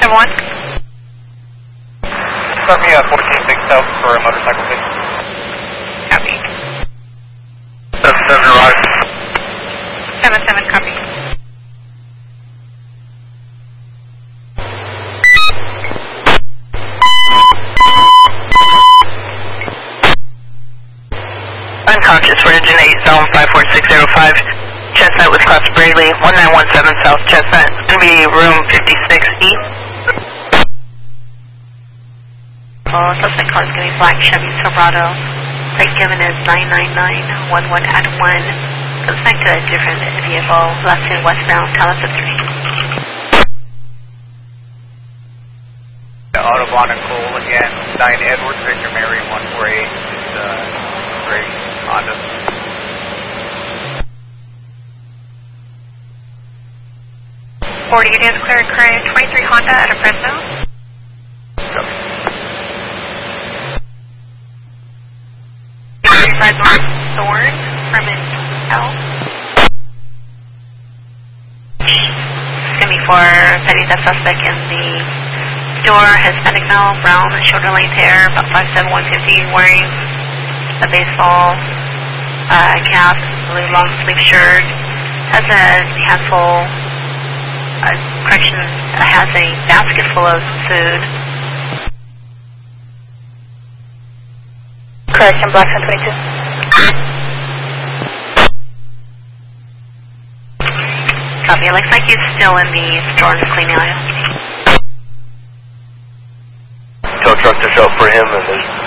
971. Start me 14-6 South for a motorcycle, please. Copy. 77 Rod. 77, copy. Unconscious for engine 8, zone 54605. Chestnut with Cross Braley, 1917 South Chestnut. It's going to be room 56E. Suspect car is going to be black Chevy Silverado. Plate given is 99911 at 1. Suspect to a different vehicle, left and westbound, Taliesin 3. Autobahn and Cole again, 9 Edwards, Victor Mary, 148. Gray Honda. Unit is clear, current 23 Honda at a Fresno. Copy. 35 North Thorn, permit L. It's going to be for setting the suspect in the door, Hispanic male, brown, shoulder length hair, about 5'7", 150, wearing a baseball cap, blue long sleeve shirt, has a handful, has a basket full of food. Correction, Black 22. Copy. It looks like he's still in the store's cleaning aisle. Tow truck to show for him, and there's